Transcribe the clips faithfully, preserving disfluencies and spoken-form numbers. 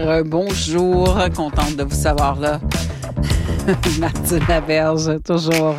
Euh, bonjour, contente de vous savoir là. Martine Laberge, toujours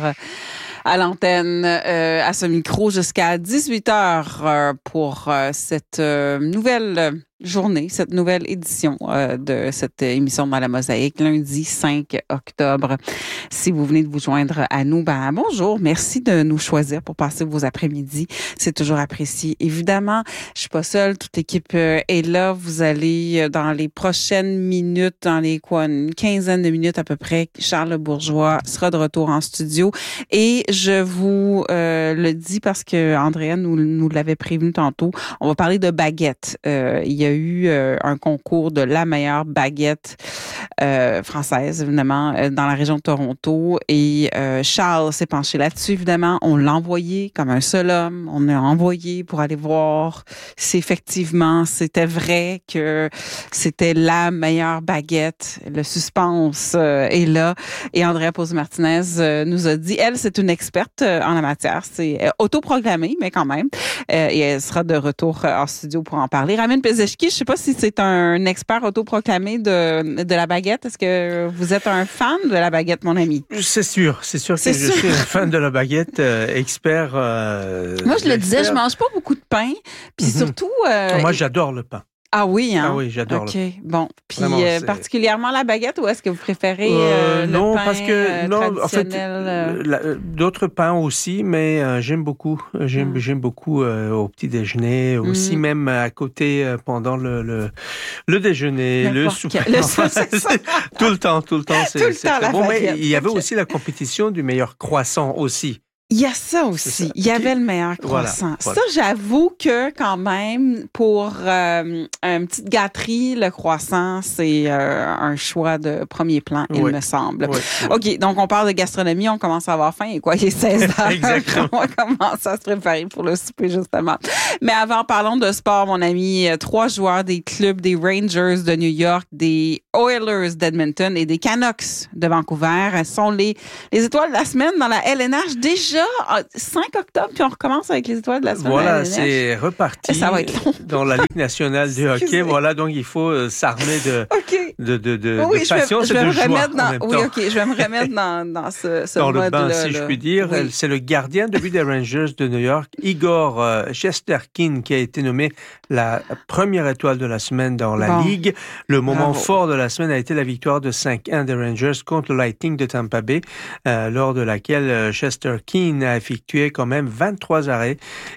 à l'antenne, euh, à ce micro jusqu'à dix-huit heures euh, pour euh, cette euh, nouvelle journée, cette nouvelle édition euh, de cette émission dans la Mosaïque, lundi cinq octobre. Si vous venez de vous joindre à nous, ben bonjour, merci de nous choisir pour passer vos après-midi. C'est toujours apprécié. Évidemment, je suis pas seule, toute l'équipe euh, est là. Vous allez euh, dans les prochaines minutes, dans les quoi, une quinzaine de minutes à peu près, Charles Bourgeois sera de retour en studio. Et je vous euh, le dis parce que Andrea nous, nous l'avait prévenu tantôt, on va parler de baguettes. Euh, il y a eu euh, un concours de la meilleure baguette euh, française, évidemment, euh, dans la région de Toronto. Et euh, Charles s'est penché là-dessus, évidemment. On l'a envoyé comme un seul homme. On l'a envoyé pour aller voir si effectivement c'était vrai que c'était la meilleure baguette. Le suspense euh, est là. Et Andrea Pose-Martinez euh, nous a dit, elle, c'est une experte euh, en la matière. C'est euh, autoproclamée, mais quand même. Euh, et elle sera de retour euh, en studio pour en parler. Ramin Pezeshki, je ne sais pas si c'est un expert autoproclamé de, de la baguette. Est-ce que vous êtes un fan de la baguette, mon ami? C'est sûr, c'est sûr que c'est je sûr. suis un fan de la baguette, euh, expert. Euh, Moi, je le expert. disais, je mange pas beaucoup de pain. Puis mm-hmm. surtout... Euh, Moi, j'adore le pain. Ah oui, hein? Ah oui, j'adore. OK, le... bon. Puis Vraiment, euh, particulièrement la baguette, ou est-ce que vous préférez euh, euh, le non, pain parce que, euh, non, traditionnel? En fait, euh, la, d'autres pains aussi, mais euh, j'aime beaucoup. J'aime, mm. j'aime beaucoup euh, au petit déjeuner, mm. aussi même à côté euh, pendant le, le, le déjeuner, N'importe le souper. Le enfin, tout le temps, tout le temps, c'est, tout le c'est temps, très bon. Baguette. Mais il y avait okay. aussi la compétition du meilleur croissant aussi. Il y a ça aussi. Il y avait le meilleur croissant. Voilà, voilà. Ça, j'avoue que quand même, pour euh, une petite gâterie, le croissant, c'est euh, un choix de premier plan, il oui. me semble. Oui, oui. OK, donc on parle de gastronomie, on commence à avoir faim. Et quoi, il est seize heures. Exactement. On commence à se préparer pour le souper, justement. Mais avant, parlons de sport, mon ami. Trois joueurs des clubs des Rangers de New York, des Oilers d'Edmonton et des Canucks de Vancouver sont les, les étoiles de la semaine dans la L N H déjà. cinq octobre, puis on recommence avec les étoiles de la semaine. Voilà, c'est reparti. Ça va être long. Dans la Ligue nationale de hockey. Voilà, donc il faut euh, s'armer de, okay. de, de, de, oui, de patience je vais, je vais et de joie dans, en même oui, temps. OK, je vais me remettre dans, dans ce, ce dans mode le bain, là, si là. je puis dire. Oui. C'est le gardien de but des Rangers de New York, Igor euh, Shesterkin, qui a été nommé la première étoile de la semaine dans la bon. Ligue. Le moment Bravo. fort de la semaine a été la victoire de cinq un des Rangers contre le Lightning de Tampa Bay, euh, lors de laquelle euh, Shesterkin a effectué quand même vingt-trois arrêts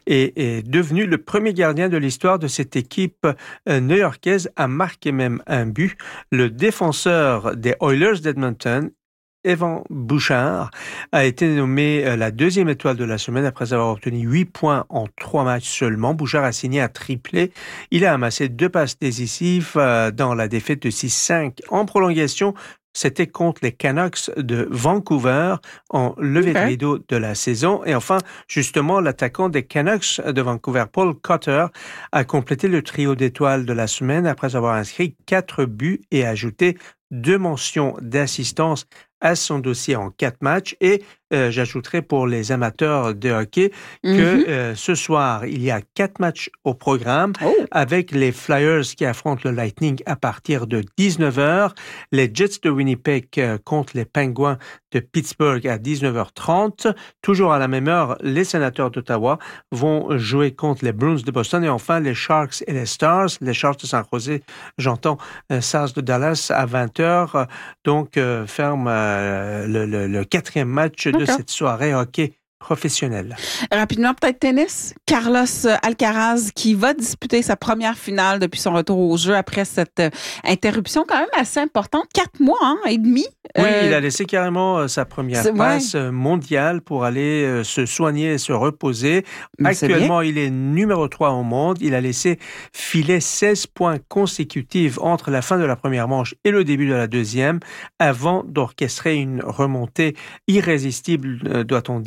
et est devenu le premier gardien de l'histoire de cette équipe euh, new-yorkaise à marquer même un but. Le défenseur des Oilers d'Edmonton, Evan Bouchard, a été nommé euh, la deuxième étoile de la semaine après avoir obtenu huit points en trois matchs seulement. Bouchard a signé un triplé. Il a amassé deux passes décisives euh, dans la défaite de six cinq en prolongation. C'était contre les Canucks de Vancouver en levée okay. de rideau de la saison. Et enfin, justement, l'attaquant des Canucks de Vancouver, Paul Cotter, a complété le trio d'étoiles de la semaine après avoir inscrit quatre buts et ajouté deux mentions d'assistance à son dossier en quatre matchs. Et euh, j'ajouterai pour les amateurs de hockey mm-hmm. que euh, ce soir, il y a quatre matchs au programme oh. avec les Flyers qui affrontent le Lightning à partir de dix-neuf heures, les Jets de Winnipeg euh, contre les Penguins de Pittsburgh à dix-neuf heures trente. Toujours à la même heure, les Sénateurs d'Ottawa vont jouer contre les Bruins de Boston et enfin les Sharks et les Stars. Les Sharks de San Jose, j'entends euh, Stars de Dallas à vingt heures. Donc, euh, ferme euh, le, le, le quatrième match de D'accord. cette soirée hockey professionnel. Rapidement, peut-être tennis. Carlos Alcaraz qui va disputer sa première finale depuis son retour au jeu après cette interruption quand même assez importante. Quatre mois hein, et demi. Oui, euh... il a laissé carrément sa première c'est passe ouais. mondiale pour aller se soigner et se reposer. Mais Actuellement, il est numéro trois au monde. Il a laissé filer seize points consécutifs entre la fin de la première manche et le début de la deuxième avant d'orchestrer une remontée irrésistible, doit-on dire. Oh.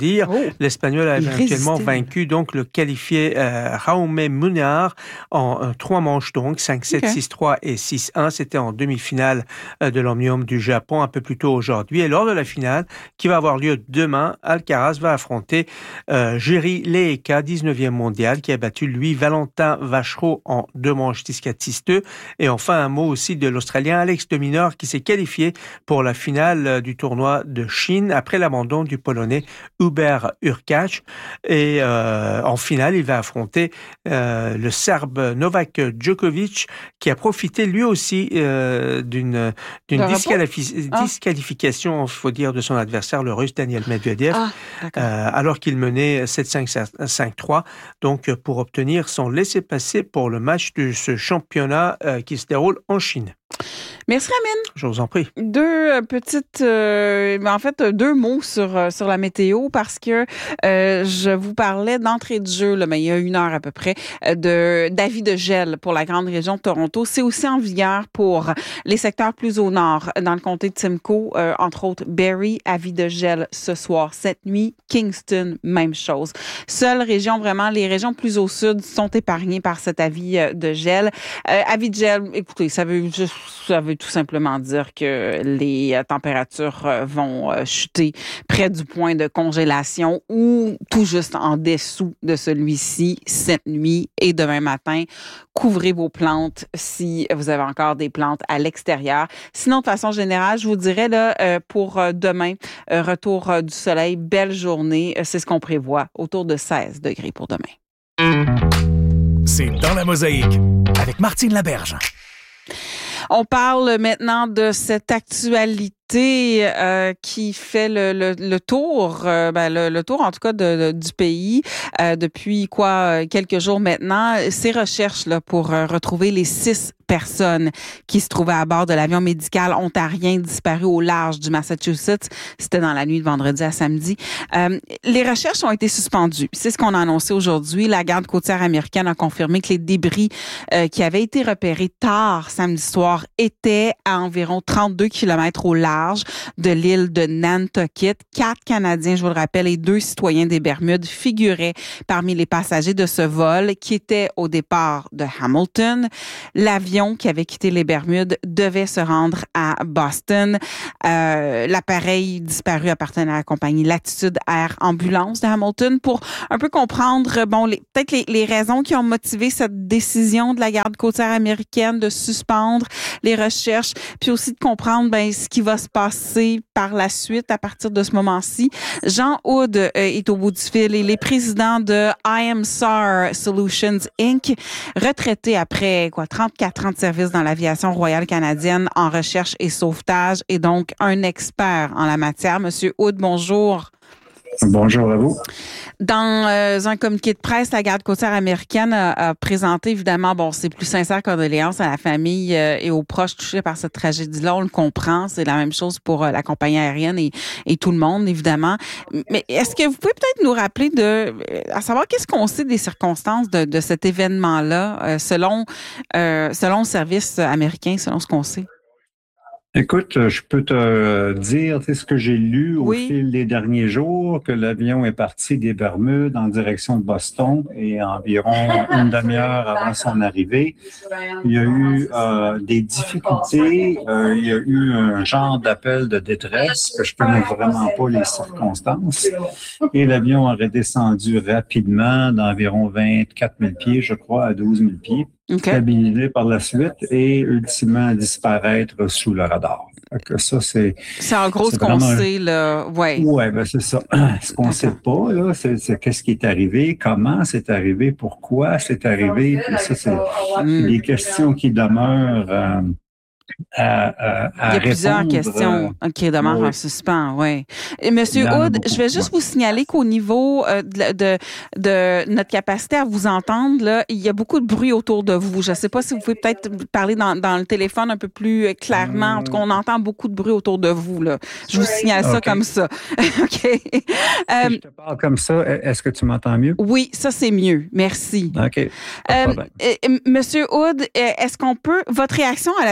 L'Espagnol a éventuellement vaincu donc le qualifié euh, Jaume Munar en euh, trois manches donc, cinq sept, okay. six trois et six un. C'était en demi-finale euh, de l'Omnium du Japon un peu plus tôt aujourd'hui. Et lors de la finale, qui va avoir lieu demain, Alcaraz va affronter euh, Jiri Leeka, dix-neuvième mondial, qui a battu lui Valentin Vachereau en deux manches six quatre six deux. Et enfin, un mot aussi de l'Australien Alex de Minaur qui s'est qualifié pour la finale du tournoi de Chine après l'abandon du Polonais Hubert Hurkacz. Et euh, en finale, il va affronter euh, le Serbe Novak Djokovic qui a profité lui aussi euh, d'une, d'une disqualifi- ah. disqualification, il faut dire, de son adversaire, le Russe Daniel Medvedev, ah, euh, alors qu'il menait sept cinq, cinq trois, donc pour obtenir son laissez-passer pour le match de ce championnat euh, qui se déroule en Chine. Merci, Amine. Je vous en prie. Deux euh, petites, euh, en fait, deux mots sur euh, sur la météo parce que euh, je vous parlais d'entrée de jeu, là, mais il y a une heure à peu près, de d'avis de gel pour la grande région de Toronto. C'est aussi en vigueur pour les secteurs plus au nord, dans le comté de Simcoe, euh, entre autres Barrie, avis de gel ce soir, cette nuit, Kingston, même chose. Seule région vraiment, les régions plus au sud sont épargnées par cet avis de gel. Euh, avis de gel, écoutez, ça veut juste Ça veut tout simplement dire que les températures vont chuter près du point de congélation ou tout juste en dessous de celui-ci cette nuit et demain matin. Couvrez vos plantes si vous avez encore des plantes à l'extérieur. Sinon, de façon générale, je vous dirais là pour demain, retour du soleil, belle journée. C'est ce qu'on prévoit, autour de seize degrés pour demain. C'est Dans la Mosaïque avec Martine Laberge. On parle maintenant de cette actualité euh, qui fait le, le, le tour, euh, ben le, le tour en tout cas de, de, du pays euh, depuis quoi quelques jours maintenant. Ces recherches là pour euh, retrouver les six personnes qui se trouvaient à bord de l'avion médical ontarien disparu au large du Massachusetts. C'était dans la nuit de vendredi à samedi. Euh, les recherches ont été suspendues. C'est ce qu'on a annoncé aujourd'hui. La garde côtière américaine a confirmé que les débris euh, qui avaient été repérés tard samedi soir étaient à environ trente-deux kilomètres au large de l'île de Nantucket. Quatre Canadiens, je vous le rappelle, et deux citoyens des Bermudes figuraient parmi les passagers de ce vol qui était au départ de Hamilton. L'avion qui avait quitté les Bermudes devait se rendre à Boston. Euh, l'appareil disparu appartenait à la compagnie Latitude Air Ambulance de Hamilton. Pour un peu comprendre, bon, les, peut-être les, les raisons qui ont motivé cette décision de la garde côtière américaine de suspendre les recherches, puis aussi de comprendre ben, ce qui va se passer par la suite à partir de ce moment-ci. Jean Hood euh, est au bout du fil. Il est président de I M S A R Solutions Incorporated, retraité après quoi trente-quatre ans de service dans l'aviation royale canadienne en recherche et sauvetage et donc un expert en la matière. Monsieur Hood, bonjour. Bonjour à vous. Dans euh, un communiqué de presse, la garde côtière américaine a, a présenté évidemment, bon, ses plus sincères condoléances à la famille euh, et aux proches touchés par cette tragédie-là. On le comprend, c'est la même chose pour euh, la compagnie aérienne et, et tout le monde, évidemment. Mais est-ce que vous pouvez peut-être nous rappeler de, à savoir qu'est-ce qu'on sait des circonstances de, de cet événement-là, euh, selon euh, selon le service américain, selon ce qu'on sait? Écoute, je peux te dire ce que j'ai lu au oui. fil des derniers jours, que l'avion est parti des Bermudes en direction de Boston et environ une demi-heure avant son arrivée, il y a eu euh, des difficultés, euh, il y a eu un genre d'appel de détresse que je connais vraiment pas les circonstances et l'avion aurait descendu rapidement d'environ vingt-quatre mille pieds, je crois, à douze mille pieds. Okay. Stabiliser par la suite et ultimement disparaître sous le radar. Que ça, c'est, c'est en gros c'est ce qu'on un... sait, là. Ouais. Ouais, ben c'est ça. Ce qu'on ne sait pas, là, c'est, c'est qu'est-ce qui est arrivé, comment c'est arrivé, pourquoi c'est arrivé. Puis ça, c'est mm. des questions qui demeurent euh, à, à, à Il y a plusieurs répondre. questions qui demeurent oui. en suspens, oui. Et Monsieur Hood, je vais juste vous signaler qu'au niveau euh, de, de, de notre capacité à vous entendre, là, il y a beaucoup de bruit autour de vous. Je ne sais pas si vous pouvez peut-être parler dans, dans le téléphone un peu plus clairement. En tout cas, on entend beaucoup de bruit autour de vous, là. Je vous signale ça okay. comme ça. OK. Euh, si je te parle comme ça, est-ce que tu m'entends mieux? Oui, ça, c'est mieux. Merci. OK. Euh, Monsieur Hood, est-ce qu'on peut... Votre réaction à la suite de la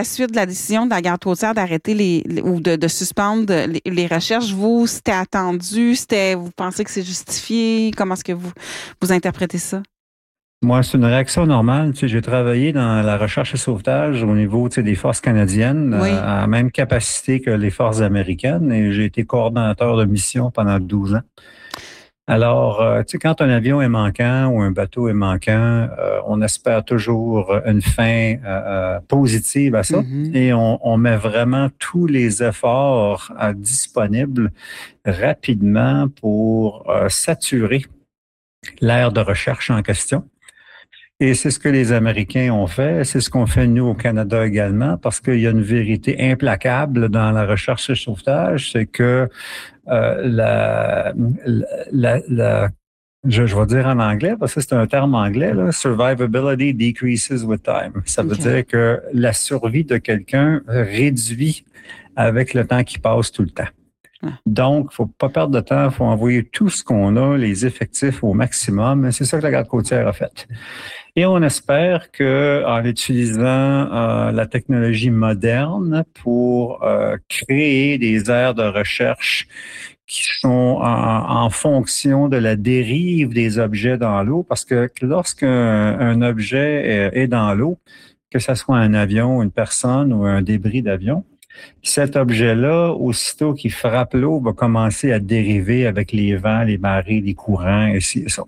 la décision de la garde côtière d'arrêter les, les ou de, de suspendre les, les recherches, vous, c'était attendu, c'était, vous pensez que c'est justifié? Comment est-ce que vous, vous interprétez ça? Moi, c'est une réaction normale. Tu sais, j'ai travaillé dans la recherche et sauvetage au niveau, tu sais, des forces canadiennes, Oui. euh, à la même capacité que les forces américaines, et j'ai été coordonnateur de mission pendant douze ans. Alors, euh, tu sais, quand un avion est manquant ou un bateau est manquant, euh, on espère toujours une fin euh, positive à ça, Mm-hmm. et on, on met vraiment tous les efforts euh, disponibles rapidement pour euh, saturer l'aire de recherche en question. Et c'est ce que les Américains ont fait, c'est ce qu'on fait nous au Canada également, parce qu'il y a une vérité implacable dans la recherche et sauvetage, c'est que euh, la, la, la je, je vais dire en anglais, parce que c'est un terme anglais, là, survivability decreases with time. Ça veut Okay. dire que la survie de quelqu'un réduit avec le temps qui passe tout le temps. Donc, il faut pas perdre de temps, il faut envoyer tout ce qu'on a, les effectifs au maximum. C'est ça que la garde côtière a fait. Et on espère que, en utilisant euh, la technologie moderne pour euh, créer des aires de recherche qui sont en, en fonction de la dérive des objets dans l'eau, parce que lorsqu'un un objet est, est dans l'eau, que ce soit un avion, une personne ou un débris d'avion, cet objet-là, aussitôt qu'il frappe l'eau, va commencer à dériver avec les vents, les marées, les courants, et ci et ça.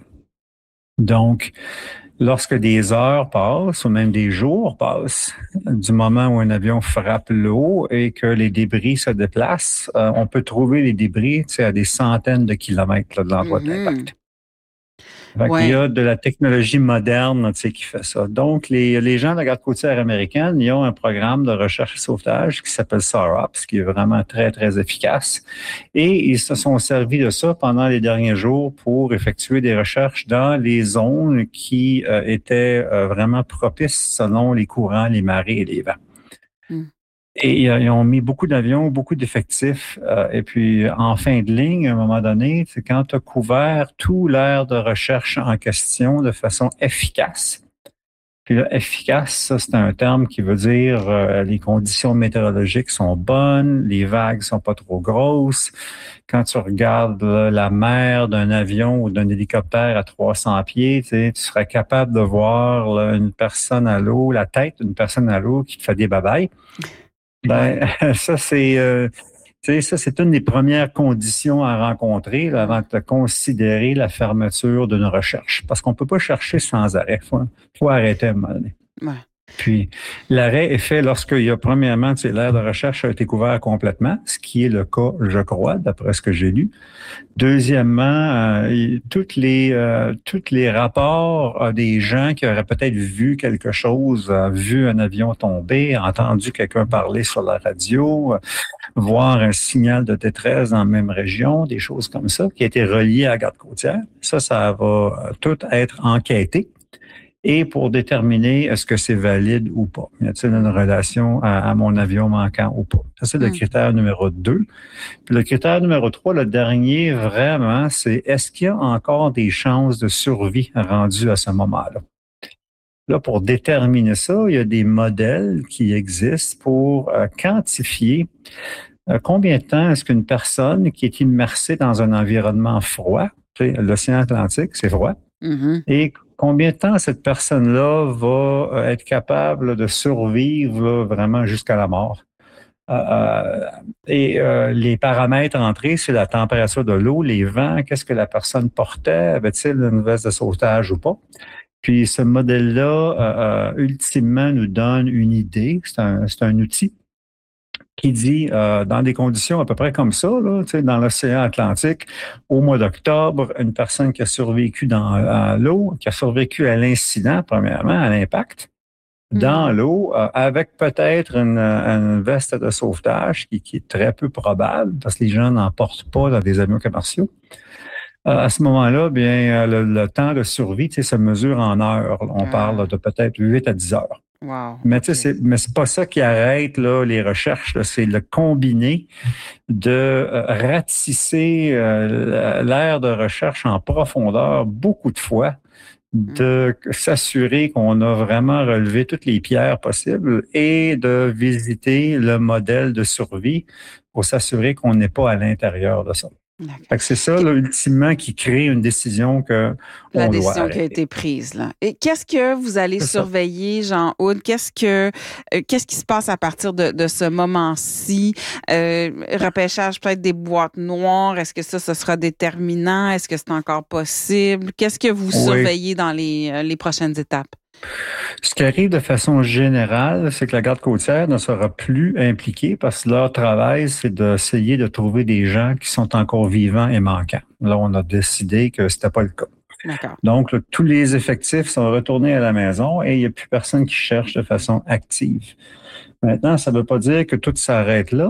Donc, lorsque des heures passent, ou même des jours passent, du moment où un avion frappe l'eau et que les débris se déplacent, euh, on peut trouver les débris, tu sais, à des centaines de kilomètres là, de l'endroit mm-hmm. de l'impact. Ouais. Il y a de la technologie moderne, tu sais, qui fait ça. Donc, les, les gens de la garde côtière américaine, ils ont un programme de recherche et sauvetage qui s'appelle SAROPS, qui est vraiment très, très efficace. Et ils se sont servis de ça pendant les derniers jours pour effectuer des recherches dans les zones qui euh, étaient euh, vraiment propices selon les courants, les marées et les vents. Mm. Et euh, ils ont mis beaucoup d'avions, beaucoup d'effectifs. Euh, et puis, en fin de ligne, à un moment donné, c'est quand tu as couvert tout l'aire de recherche en question de façon efficace. Puis là, efficace, ça, c'est un terme qui veut dire euh, les conditions météorologiques sont bonnes, les vagues sont pas trop grosses. Quand tu regardes là, la mer d'un avion ou d'un hélicoptère à trois cents pieds, tu sais, tu serais capable de voir là, une personne à l'eau, la tête d'une personne à l'eau qui te fait des babayes. Ben, ça, c'est, euh, tu sais, ça, c'est une des premières conditions à rencontrer là, avant de considérer la fermeture d'une recherche. Parce qu'on peut pas chercher sans arrêt. Faut, faut arrêter à un moment donné. Ouais. Puis, l'arrêt est fait lorsqu'il y a, premièrement, tu sais, l'aire de recherche a été couvert complètement, ce qui est le cas, je crois, d'après ce que j'ai lu. Deuxièmement, euh, toutes les euh, tous les rapports euh, des gens qui auraient peut-être vu quelque chose, euh, vu un avion tomber, entendu quelqu'un parler sur la radio, euh, voir un signal de détresse dans la même région, des choses comme ça, qui étaient reliées à la garde côtière. Ça, ça va tout être enquêté. Et pour déterminer est-ce que c'est valide ou pas. Y a-t-il une relation à, à mon avion manquant ou pas? Ça, c'est le critère numéro deux. Puis le critère numéro trois, le dernier, vraiment, c'est est-ce qu'il y a encore des chances de survie rendues à ce moment-là? Là, pour déterminer ça, il y a des modèles qui existent pour euh, quantifier euh, combien de temps est-ce qu'une personne qui est immersée dans un environnement froid, tu sais, l'océan Atlantique, c'est froid, mm-hmm. et combien de temps cette personne-là va être capable de survivre là, vraiment jusqu'à la mort. Euh, et euh, les paramètres entrés, c'est la température de l'eau, les vents, qu'est-ce que la personne portait, avait-il une veste de sauvetage ou pas. Puis ce modèle-là, euh, ultimement, nous donne une idée, c'est un, c'est un outil qui dit, euh, dans des conditions à peu près comme ça, là, tu sais, dans l'océan Atlantique, au mois d'octobre, une personne qui a survécu dans à l'eau, qui a survécu à l'incident, premièrement, à l'impact, mmh. dans l'eau, euh, avec peut-être une, une veste de sauvetage qui, qui est très peu probable, parce que les gens n'en portent pas dans des avions commerciaux. Euh, à ce moment-là, bien, le, le temps de survie, tu sais, se mesure en heures. On ah. parle de peut-être huit à dix heures. Wow, mais tu sais, okay. c'est, mais c'est pas ça qui arrête là, les recherches. Là, c'est le combiné de euh, ratisser euh, l'aire de recherche en profondeur beaucoup de fois, de s'assurer qu'on a vraiment relevé toutes les pierres possibles et de visiter le modèle de survie pour s'assurer qu'on n'est pas à l'intérieur de ça. Fait que c'est ça, là, ultimement, qui crée une décision que La on décision doit qui a été prise, là. Et qu'est-ce que vous allez C'est surveiller, Jean-Aude? Qu'est-ce que, euh, qu'est-ce qui se passe à partir de, de ce moment-ci? Euh, repêchage peut-être des boîtes noires. Est-ce que ça, ce sera déterminant? Est-ce que c'est encore possible? Qu'est-ce que vous Oui. surveillez dans les, euh, les prochaines étapes? Ce qui arrive de façon générale, c'est que la garde côtière ne sera plus impliquée parce que leur travail, c'est d'essayer de trouver des gens qui sont encore vivants et manquants. Là, on a décidé que c'était pas le cas. D'accord. Donc, là, tous les effectifs sont retournés à la maison et il n'y a plus personne qui cherche de façon active. Maintenant, ça ne veut pas dire que tout s'arrête là.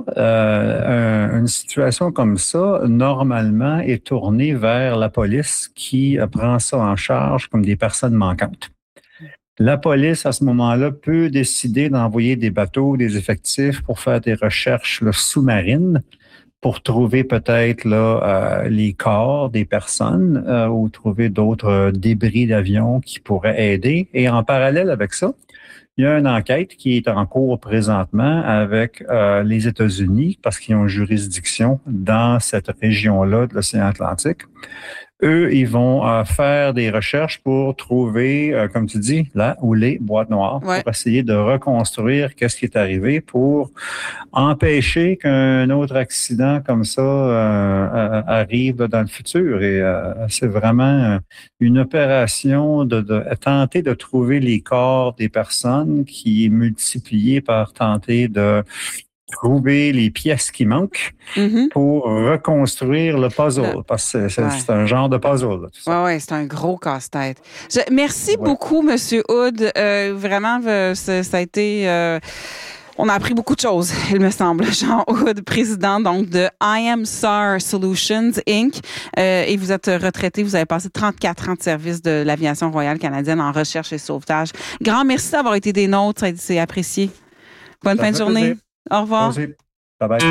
Euh, une situation comme ça, normalement, est tournée vers la police qui prend ça en charge comme des personnes manquantes. La police, à ce moment-là, peut décider d'envoyer des bateaux, des effectifs pour faire des recherches là, sous-marines pour trouver peut-être là euh, les corps des personnes euh, ou trouver d'autres euh, débris d'avions qui pourraient aider. Et en parallèle avec ça, il y a une enquête qui est en cours présentement avec euh, les États-Unis parce qu'ils ont juridiction dans cette région-là de l'océan Atlantique. Eux, ils vont euh, faire des recherches pour trouver, euh, comme tu dis, là ou les boîtes noires, Ouais. pour essayer de reconstruire qu'est-ce qui est arrivé pour empêcher qu'un autre accident comme ça euh, arrive dans le futur. Et euh, c'est vraiment une opération de, de tenter de trouver les corps des personnes qui est multipliée par tenter de trouver les pièces qui manquent Mm-hmm. pour reconstruire le puzzle, Le... parce que c'est, Ouais. c'est un genre de puzzle. Là, tout ça. Oui, ouais, c'est un gros casse-tête. Je, merci Ouais. beaucoup, Monsieur Hood. Euh, vraiment, euh, ça, ça a été... Euh, on a appris beaucoup de choses, il me semble. Jean Hood, président donc de I M S A R Solutions, Incorporated. Euh, et vous êtes retraité, vous avez passé trente-quatre ans de service de l'Aviation royale canadienne en recherche et sauvetage. Grand merci d'avoir été des nôtres, c'est apprécié. Bonne Ça fin de journée. plaisir. Au revoir. Merci. Bye bye.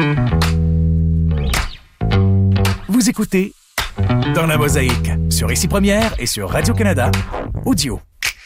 Vous écoutez Dans la Mosaïque sur Ici Première et sur Radio-Canada Audio.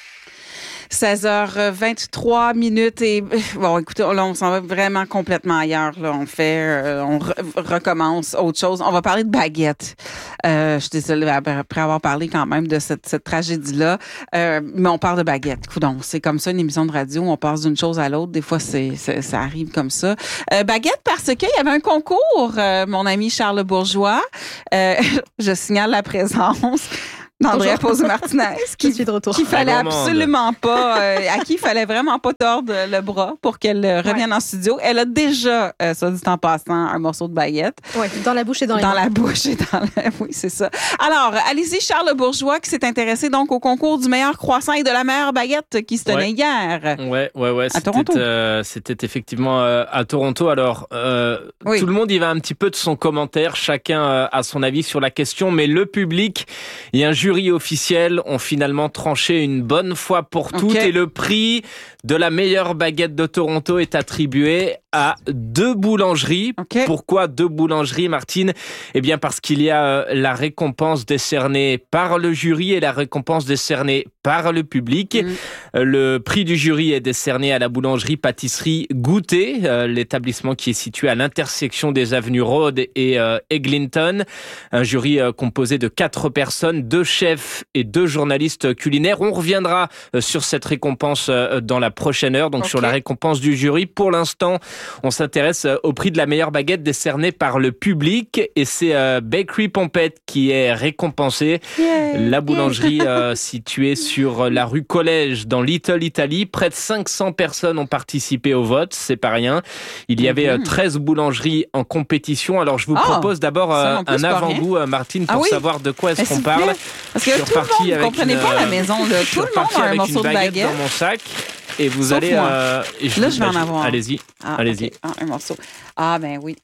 seize heures vingt-trois minutes et bon, écoutez, là, on s'en va vraiment complètement ailleurs. Là, on fait, euh, on re- recommence autre chose. On va parler de baguettes. Euh, je suis désolée après avoir parlé quand même de cette, cette tragédie-là, euh, mais on parle de baguettes. Coudonc, c'est comme ça une émission de radio. On passe d'une chose à l'autre. Des fois, c'est, c'est ça arrive comme ça. Euh, baguettes parce qu'il y avait un concours. Euh, mon ami Charles Bourgeois, euh, je signale la présence d'Andrea Posé-Martinez, qui, suis de retour. qui fallait La gourmande. absolument pas, euh, à qui il fallait vraiment pas tordre le bras pour qu'elle euh, revienne en studio. Elle a déjà, euh, soit dit en passant, un morceau de baguette. Ouais, dans la bouche et dans, Dans les mains. la bouche et dans la... Oui, c'est ça. Alors, allez-y, Charles Bourgeois, qui s'est intéressé donc au concours du meilleur croissant et de la meilleure baguette qui se tenait Ouais. hier. Ouais, ouais, ouais. À C'était, Toronto. euh, c'était effectivement euh, à Toronto. Alors, euh, Oui. tout le monde y va un petit peu de son commentaire. Chacun euh, a son avis sur la question. Mais le public et un jury officiel ont finalement tranché une bonne fois pour toutes. Ok. Et le prix de la meilleure baguette de Toronto est attribué à deux boulangeries. OK. Pourquoi deux boulangeries, Martine? Eh bien, parce qu'il y a euh, la récompense décernée par le jury et la récompense décernée par le public. Mm. Euh, Le prix du jury est décerné à la boulangerie-pâtisserie Goûter, euh, l'établissement qui est situé à l'intersection des avenues Rhodes et euh, Eglinton. Un jury euh, composé de quatre personnes, deux chefs et deux journalistes culinaires. On reviendra euh, sur cette récompense euh, dans la prochaine heure, donc Ok. sur la récompense du jury. Pour l'instant, on s'intéresse euh, au prix de la meilleure baguette décerné par le public et c'est euh, Bakery Pompette qui est récompensée. Yeah. La boulangerie euh, située sur la rue Collège dans Little Italy. Près de cinq cents personnes ont participé au vote, c'est pas rien. Il y avait euh, Mhm. treize boulangeries en compétition. Alors je vous Ah, propose d'abord ça euh, non plus, un c'est pas avant-goût, euh, Martine, pour Ah oui? savoir de quoi est-ce Mais qu'on s'il parle. vous plaît. Parce Je que suis tout le reparti monde, vous avec comprenez une, pas à la euh, maison, là. Je suis Tout le monde reparti a un avec morceau une de baguette baguette. dans mon sac. Et vous Sauf allez... moi. euh, et Là, je vais en bah, avoir. Allez-y, Ah, allez-y. ok. Ah, un morceau. Ah, ben oui.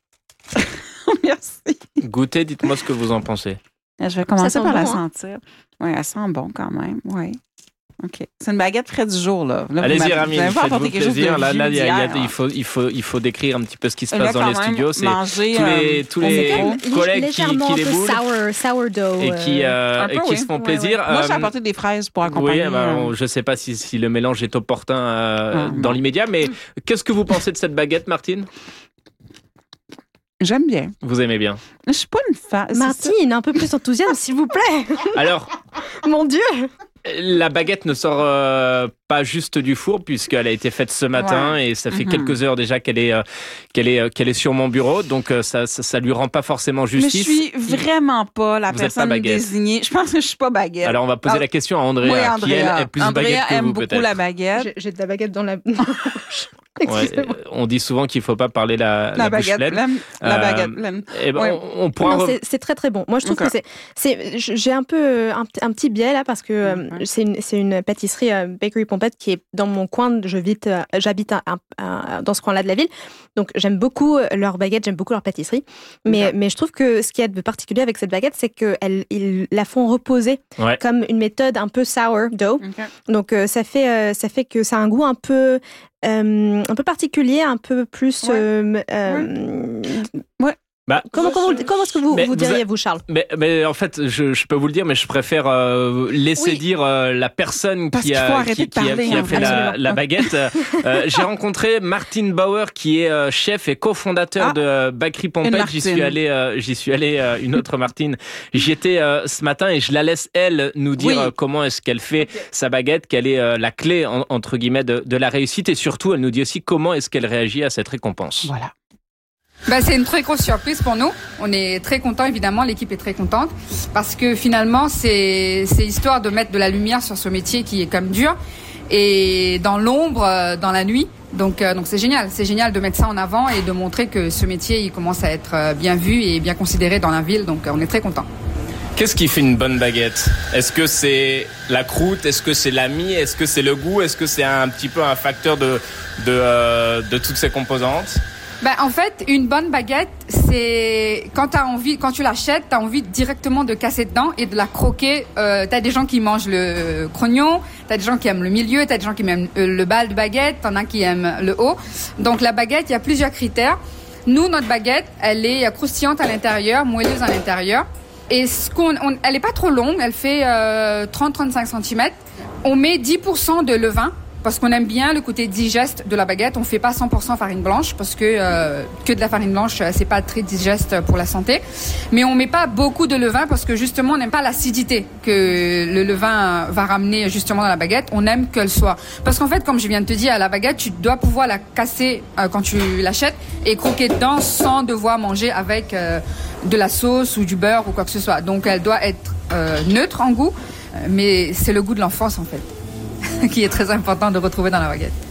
Merci. Goûtez, dites-moi ce que vous en pensez. Je vais commencer sent par la bon, hein? sentir. Oui, elle sent bon quand même. Oui. OK. C'est une baguette frais du jour, là. là Allez-y, Rami, faites-vous plaisir. Là, là, il, y a, il, y a, il, faut, il, faut, il faut décrire un petit peu ce qui se passe là, dans les studios. C'est manger, tous les, euh, tous les collègues qui, qui les boulent sour, sourdough, et qui, euh, peu, et qui oui. se font ouais, plaisir. Ouais. Moi, j'ai apporté des fraises pour accompagner. Oui, ben, je ne sais pas si, si le mélange est opportun euh, ah, dans bon. l'immédiat, mais qu'est-ce que vous pensez de cette baguette, Martine? J'aime bien. Vous aimez bien? Je suis pas une fan. Martine, un peu plus enthousiaste, s'il vous plaît. Alors, mon Dieu. La baguette ne sort euh, pas juste du four puisqu'elle a été faite ce matin ouais. et ça fait mm-hmm. quelques heures déjà qu'elle est euh, qu'elle est euh, qu'elle est sur mon bureau, donc euh, ça, ça ça lui rend pas forcément justice. Mais je suis vraiment pas la Vous personne pas désignée. Je pense que je suis pas baguette. Alors on va poser ah. la question à Andrea, oui, Andrea. qui elle est plus Andrea baguette que aime vous beaucoup peut-être. La baguette. J'ai, j'ai de la baguette dans la. Ouais, on dit souvent qu'il ne faut pas parler la, la, la baguette bouche pleine. La euh, baguette pleine. Eh ben, ouais. on, on pourra. Non, c'est, c'est très très bon. Moi, je trouve okay. que c'est, c'est, j'ai un peu un, un petit biais là parce que mm-hmm. euh, c'est une, c'est une pâtisserie euh, Bakery Pompette qui est dans mon coin. Je vite, euh, j'habite un, un, un, dans ce coin-là de la ville, donc j'aime beaucoup leurs baguettes, j'aime beaucoup leur pâtisserie. Mais okay. mais je trouve que ce qu'il y a de particulier avec cette baguette, c'est qu'elles ils la font reposer ouais. comme une méthode un peu sourdough. Okay. Donc euh, ça fait euh, ça fait que ça a un goût un peu Euh, un peu particulier, un peu plus... Ouais. Euh, euh, ouais. Bah, comment, comment, comment est-ce que vous, vous diriez, vous, vous, Charles? mais, mais en fait, je, je peux vous le dire, mais je préfère euh, laisser oui. dire euh, la personne Parce qui a, qui, qui, parler, qui a hein, fait la, la baguette. euh, j'ai rencontré Martin Bauer, qui est euh, chef et cofondateur ah, de euh, Bakery Pompette. J'y suis allé, euh, j'y suis allé euh, une autre Martine. J'y étais euh, ce matin et je la laisse, elle, nous dire oui. euh, comment est-ce qu'elle fait okay. sa baguette, quelle est euh, la clé, en, entre guillemets, de, de la réussite. Et surtout, elle nous dit aussi comment est-ce qu'elle réagit à cette récompense. Voilà. Bah, c'est une très grosse surprise pour nous. On est très contents, évidemment. L'équipe est très contente parce que finalement, c'est, c'est histoire de mettre de la lumière sur ce métier qui est comme dur et dans l'ombre, dans la nuit. Donc, euh, donc c'est génial. C'est génial de mettre ça en avant et de montrer que ce métier, il commence à être bien vu et bien considéré dans la ville. Donc, on est très contents. Qu'est-ce qui fait une bonne baguette? Est-ce que c'est la croûte? Est-ce que c'est la mie? Est-ce que c'est le goût? Est-ce que c'est un petit peu un facteur de, de, euh, de toutes ces composantes? Ben, en fait, une bonne baguette, c'est quand t'as envie, quand tu l'achètes, t'as envie directement de casser dedans et de la croquer. Euh, t'as des gens qui mangent le crognon, t'as des gens qui aiment le milieu, t'as des gens qui aiment le bas de baguette, t'en as qui aiment le haut. Donc la baguette, il y a plusieurs critères. Nous, notre baguette, elle est croustillante à l'intérieur, moelleuse à l'intérieur. Et ce qu'on, on, elle est pas trop longue, elle fait euh, trente à trente-cinq centimètres. On met dix pour cent de levain. Parce qu'on aime bien le côté digeste de la baguette. On fait pas cent pour cent farine blanche parce que euh, que de la farine blanche, c'est pas très digeste pour la santé. Mais on met pas beaucoup de levain parce que justement, on n'aime pas l'acidité que le levain va ramener justement dans la baguette. On aime qu'elle soit... Parce qu'en fait, comme je viens de te dire, à la baguette, tu dois pouvoir la casser euh, quand tu l'achètes et croquer dedans sans devoir manger avec euh, de la sauce ou du beurre ou quoi que ce soit. Donc, elle doit être euh, neutre en goût, mais c'est le goût de l'enfance en fait. Qui est très important de retrouver dans la baguette.